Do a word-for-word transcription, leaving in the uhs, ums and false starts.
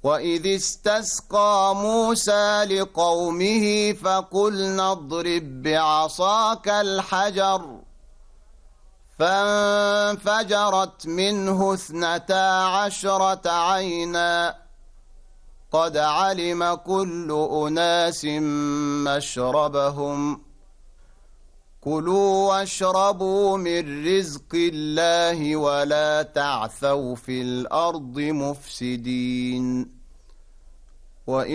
وإذ استسقى موسى لقومه فقلنا اضرب بعصاك الحجر فانفجرت منه اثنتا عشرة عينا قد علم كل أناس مشربهم كلوا واشربوا من رزق الله ولا تعثوا في الأرض مفسدين